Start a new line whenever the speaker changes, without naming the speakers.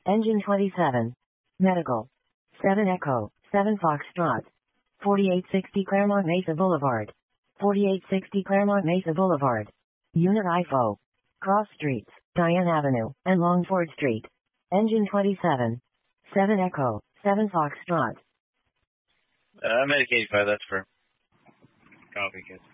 Engine 27. Medical. 7 Echo, 7 Foxtrot. 4860 Claremont Mesa Boulevard. 4860 Claremont Mesa Boulevard. Unit IFO. Cross Streets, Diane Avenue, and Longford Street. Engine 27. 7 Echo, 7 Foxtrot.
Medicaid 5, that's for coffee, kids.